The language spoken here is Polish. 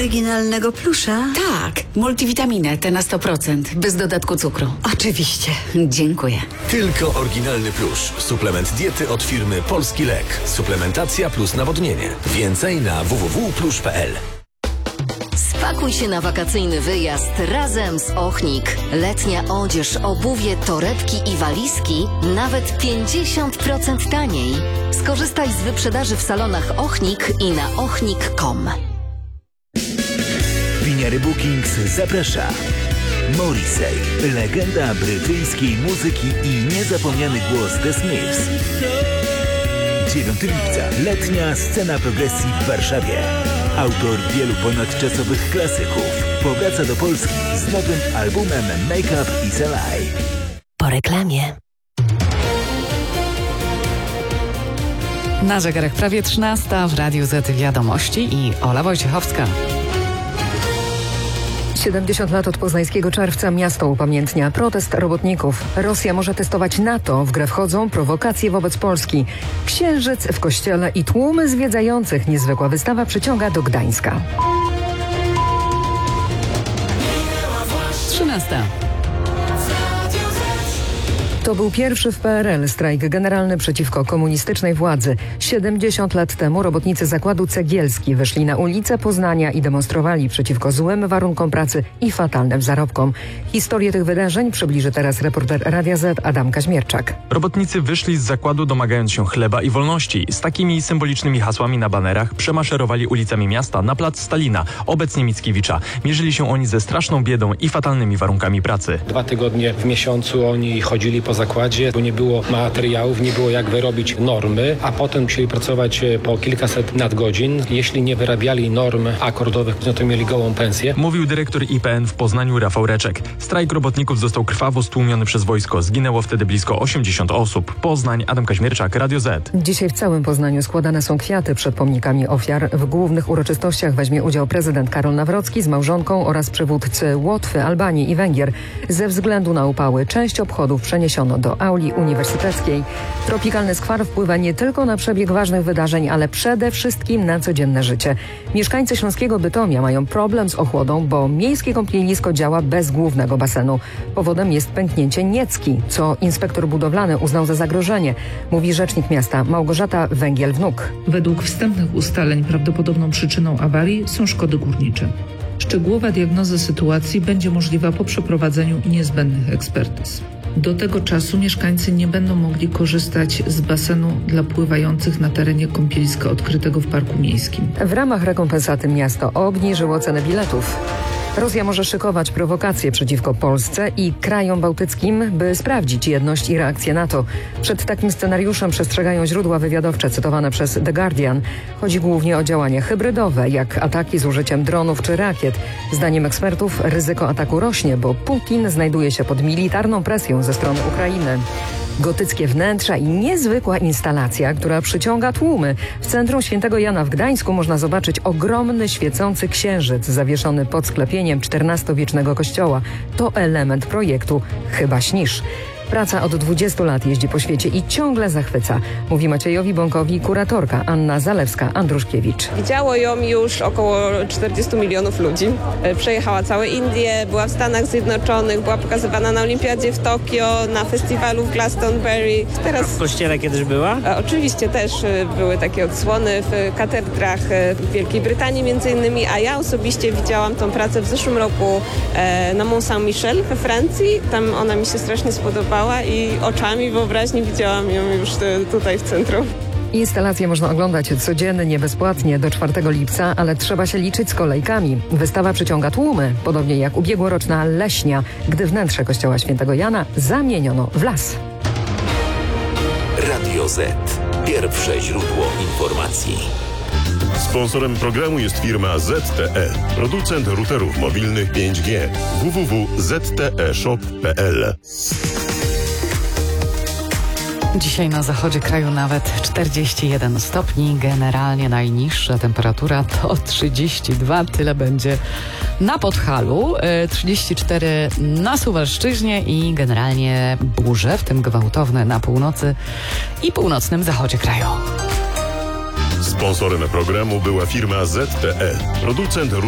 oryginalnego plusza? Tak, multivitaminę, tę na 100%, bez dodatku cukru. Oczywiście. Dziękuję. Tylko oryginalny plusz. Suplement diety od firmy Polski Lek. Suplementacja plus nawodnienie. Więcej na www.plusz.pl. Spakuj się na wakacyjny wyjazd razem z Ochnik. Letnia odzież, obuwie, torebki i walizki nawet 50% taniej. Skorzystaj z wyprzedaży w salonach Ochnik i na ochnik.com. Winiary Bookings zaprasza. Morrissey, legenda brytyjskiej muzyki i niezapomniany głos The Smiths. 9 lipca, letnia scena progresji w Warszawie. Autor wielu ponadczasowych klasyków powraca do Polski z nowym albumem Make Up Is a Lie. Po reklamie. Na zegarach prawie 13 w Radiu Z Wiadomości i Ola Wojciechowska. 70 lat od poznańskiego czerwca miasto upamiętnia protest robotników. Rosja może testować NATO. W grę wchodzą prowokacje wobec Polski. Księżyc w kościele i tłumy zwiedzających. Niezwykła wystawa przyciąga do Gdańska. 13. To był pierwszy w PRL strajk generalny przeciwko komunistycznej władzy. 70 lat temu robotnicy zakładu Cegielski wyszli na ulice Poznania i demonstrowali przeciwko złym warunkom pracy i fatalnym zarobkom. Historię tych wydarzeń przybliży teraz reporter Radia Z Adam Kaźmierczak. Robotnicy wyszli z zakładu domagając się chleba i wolności. Z takimi symbolicznymi hasłami na banerach przemaszerowali ulicami miasta na plac Stalina, obecnie Mickiewicza. Mierzyli się oni ze straszną biedą i fatalnymi warunkami pracy. 2 tygodnie w miesiącu oni chodzili po zakładzie, bo nie było materiałów, nie było jak wyrobić normy, a potem musieli pracować po kilkaset nadgodzin. Jeśli nie wyrabiali norm akordowych, no to mieli gołą pensję. Mówił dyrektor IPN w Poznaniu Rafał Reczek. Strajk robotników został krwawo stłumiony przez wojsko. Zginęło wtedy blisko 80 osób. Poznań, Adam Kaźmierczak, Radio Z. Dzisiaj w całym Poznaniu składane są kwiaty przed pomnikami ofiar. W głównych uroczystościach weźmie udział prezydent Karol Nawrocki z małżonką oraz przywódcy Łotwy, Albanii i Węgier. Ze względu na upały część obchodów przeniesiono do auli uniwersyteckiej. Tropikalny skwar wpływa nie tylko na przebieg ważnych wydarzeń, ale przede wszystkim na codzienne życie. Mieszkańcy śląskiego Bytomia mają problem z ochłodą, bo miejskie kąpielisko działa bez głównego basenu. Powodem jest pęknięcie niecki, co inspektor budowlany uznał za zagrożenie, mówi rzecznik miasta Małgorzata Węgiel-Wnuk. Według wstępnych ustaleń prawdopodobną przyczyną awarii są szkody górnicze. Szczegółowa diagnoza sytuacji będzie możliwa po przeprowadzeniu niezbędnych ekspertyz. Do tego czasu mieszkańcy nie będą mogli korzystać z basenu dla pływających na terenie kąpieliska odkrytego w Parku Miejskim. W ramach rekompensaty miasto obniżyło cenę biletów. Rosja może szykować prowokacje przeciwko Polsce i krajom bałtyckim, by sprawdzić jedność i reakcję NATO. Przed takim scenariuszem przestrzegają źródła wywiadowcze cytowane przez The Guardian. Chodzi głównie o działania hybrydowe, jak ataki z użyciem dronów czy rakiet. Zdaniem ekspertów ryzyko ataku rośnie, bo Putin znajduje się pod militarną presją ze strony Ukrainy. Gotyckie wnętrza i niezwykła instalacja, która przyciąga tłumy. W centrum Świętego Jana w Gdańsku można zobaczyć ogromny świecący księżyc zawieszony pod sklepieniem XIV-wiecznego kościoła. To element projektu Chyba śnisz. Praca od 20 lat jeździ po świecie i ciągle zachwyca, mówi Maciejowi Bąkowi kuratorka Anna Zalewska-Andruszkiewicz. Widziało ją już około 40 milionów ludzi. Przejechała całe Indie, była w Stanach Zjednoczonych, była pokazywana na Olimpiadzie w Tokio, na festiwalu w Glastonbury. Teraz w kościele kiedyś była? Oczywiście też były takie odsłony w katedrach w Wielkiej Brytanii między innymi, a ja osobiście widziałam tą pracę w zeszłym roku na Mont Saint-Michel we Francji. Tam ona mi się strasznie spodobała i oczami wyobraźni widziałam ją już tutaj w centrum. Instalację można oglądać codziennie, bezpłatnie do 4 lipca, ale trzeba się liczyć z kolejkami. Wystawa przyciąga tłumy, podobnie jak ubiegłoroczna Leśnia, gdy wnętrze kościoła Świętego Jana zamieniono w las. Radio Z. Pierwsze źródło informacji. Sponsorem programu jest firma ZTE, producent routerów mobilnych 5G. www.zteshop.pl. Dzisiaj na zachodzie kraju nawet 41 stopni, generalnie najniższa temperatura to 32, tyle będzie na Podhalu, 34 na Suwalszczyźnie i generalnie burze, w tym gwałtowne na północy i północnym zachodzie kraju. Sponsorem programu była firma ZTE, producent